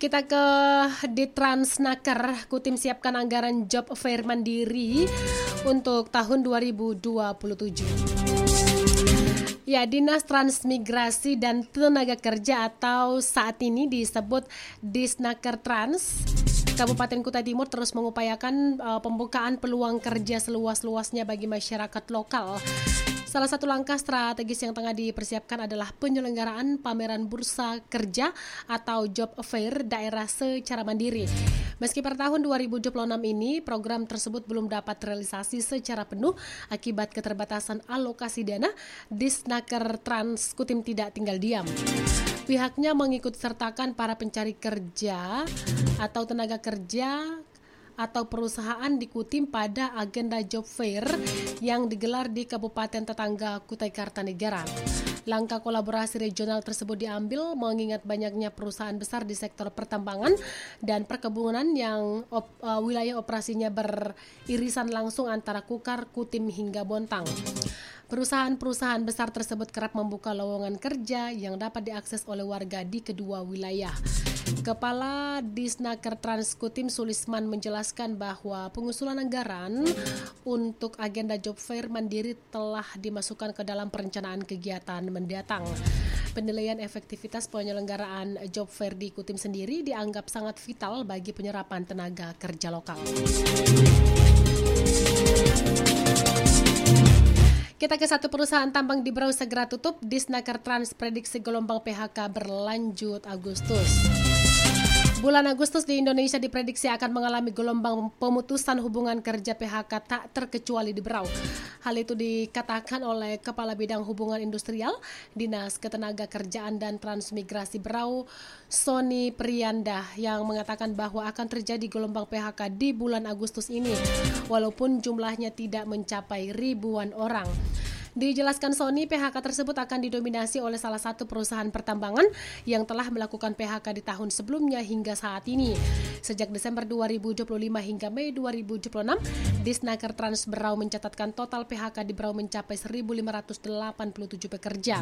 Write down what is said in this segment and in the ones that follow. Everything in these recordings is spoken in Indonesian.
Kita ke Ditransnaker, Kutim siapkan anggaran job fair mandiri untuk tahun 2027. Ya, Dinas Transmigrasi dan Tenaga Kerja atau saat ini disebut Disnaker Trans Kabupaten Kutai Timur terus mengupayakan pembukaan peluang kerja seluas-luasnya bagi masyarakat lokal. Salah satu langkah strategis yang tengah dipersiapkan adalah penyelenggaraan pameran bursa kerja atau job fair daerah secara mandiri. Meski per tahun 2026 ini, program tersebut belum dapat realisasi secara penuh akibat keterbatasan alokasi dana, Disnaker Trans Kutim tidak tinggal diam. Pihaknya mengikut sertakan para pencari kerja atau tenaga kerja atau perusahaan di Kutim pada agenda job fair yang digelar di Kabupaten tetangga Kutai Kartanegara. Langkah kolaborasi regional tersebut diambil mengingat banyaknya perusahaan besar di sektor pertambangan dan perkebunan yang wilayah operasinya beririsan langsung antara Kukar, Kutim hingga Bontang. Perusahaan-perusahaan besar tersebut kerap membuka lowongan kerja yang dapat diakses oleh warga di kedua wilayah. Kepala Disnaker Trans Kutim Sulisman menjelaskan bahwa pengusulan anggaran untuk agenda job fair mandiri telah dimasukkan ke dalam perencanaan kegiatan mendatang. Penilaian efektivitas penyelenggaraan job fair di Kutim sendiri dianggap sangat vital bagi penyerapan tenaga kerja lokal. Kita ke satu perusahaan tambang di Berau segera tutup. Disnaker Trans prediksi gelombang PHK berlanjut Agustus. Bulan Agustus di Indonesia diprediksi akan mengalami gelombang pemutusan hubungan kerja PHK tak terkecuali di Berau. Hal itu dikatakan oleh Kepala Bidang Hubungan Industrial, Dinas Ketenagakerjaan dan Transmigrasi Berau, Sony Priyanda, yang mengatakan bahwa akan terjadi gelombang PHK di bulan Agustus ini, walaupun jumlahnya tidak mencapai ribuan orang. Dijelaskan Sony, PHK tersebut akan didominasi oleh salah satu perusahaan pertambangan yang telah melakukan PHK di tahun sebelumnya hingga saat ini. Sejak Desember 2025 hingga Mei 2026, Disnaker Trans Berau mencatatkan total PHK di Berau mencapai 1.587 pekerja.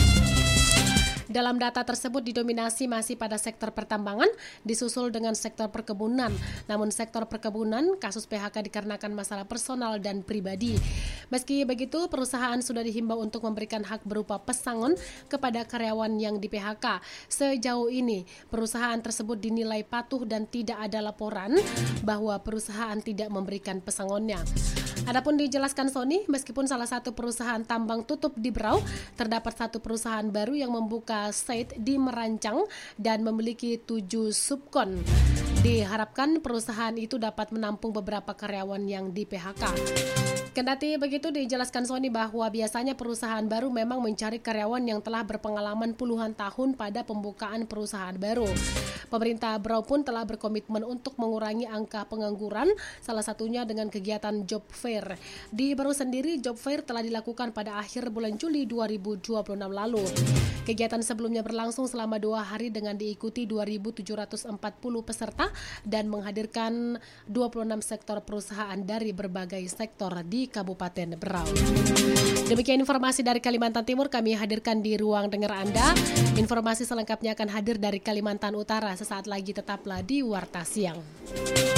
Dalam data tersebut didominasi masih pada sektor pertambangan, disusul dengan sektor perkebunan. Namun sektor perkebunan, kasus PHK dikarenakan masalah personal dan pribadi. Meski begitu, perusahaan sudah dihimbau untuk memberikan hak berupa pesangon kepada karyawan yang di PHK. Sejauh ini, perusahaan tersebut dinilai patuh dan tidak ada laporan bahwa perusahaan tidak memberikan pesangonnya. Adapun dijelaskan Sony, meskipun salah satu perusahaan tambang tutup di Berau, terdapat satu perusahaan baru yang membuka site di Merancang dan memiliki 7 subkon. Diharapkan perusahaan itu dapat menampung beberapa karyawan yang di PHK. Kendati begitu, dijelaskan Sony bahwa biasanya perusahaan baru memang mencari karyawan yang telah berpengalaman puluhan tahun pada pembukaan perusahaan baru. Pemerintah Berau pun telah berkomitmen untuk mengurangi angka pengangguran, salah satunya dengan kegiatan job fair. Di Berau sendiri, job fair telah dilakukan pada akhir bulan Juli 2026 lalu. Kegiatan sebelumnya berlangsung selama 2 hari dengan diikuti 2.740 peserta dan menghadirkan 26 sektor perusahaan dari berbagai sektor di Kabupaten Berau. Demikian informasi dari Kalimantan Timur kami hadirkan di ruang dengar Anda. Informasi selengkapnya akan hadir dari Kalimantan Utara. Sesaat lagi tetaplah di Warta Siang.